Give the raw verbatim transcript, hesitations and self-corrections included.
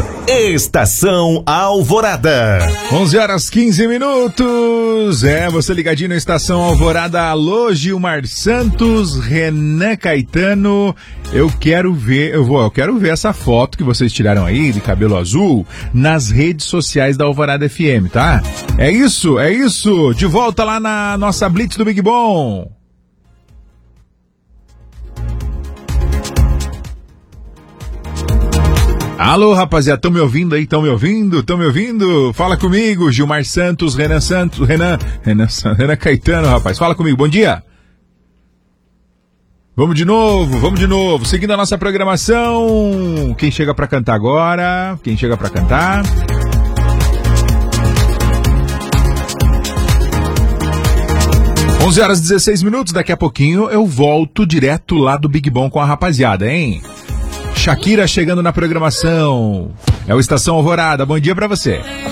Estação Alvorada. onze horas quinze minutos. É, você ligadinho na Estação Alvorada. Alô, Gilmar Santos, Renan Caetano. Eu quero ver, eu vou, eu quero ver essa foto que vocês tiraram aí de cabelo azul nas redes sociais da Alvorada F M, tá? É isso, é isso. De volta lá na nossa Blitz do Big Bom. Alô, rapaziada, estão me ouvindo aí? Estão me ouvindo? Estão me ouvindo? Fala comigo, Gilmar Santos, Renan Santos, Renan, Renan, Renan Caetano, rapaz. Fala comigo, bom dia. Vamos de novo, vamos de novo. Seguindo a nossa programação. Quem chega pra cantar agora? Quem chega pra cantar? onze horas e dezesseis minutos, daqui a pouquinho eu volto direto lá do Big Bom com a rapaziada, hein? Shakira chegando na programação. É o Estação Alvorada. Bom dia pra você.